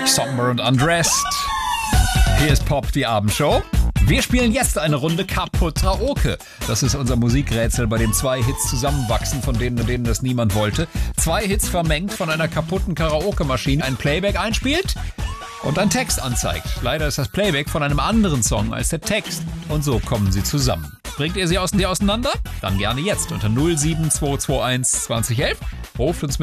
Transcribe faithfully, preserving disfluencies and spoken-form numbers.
Somber und Undressed. Hier ist Pop, die Abendshow. Wir spielen jetzt eine Runde Kaputt-Karaoke. Das ist unser Musikrätsel, bei dem zwei Hits zusammenwachsen, von denen, denen das niemand wollte. Zwei Hits vermengt von einer kaputten Karaoke-Maschine, ein Playback einspielt und einen Text anzeigt. Leider ist das Playback von einem anderen Song als der Text. Und so kommen sie zusammen. Bringt ihr sie außen dir auseinander? Dann gerne jetzt unter null sieben zwei zwei eins zwanzig elf. Ruft uns mit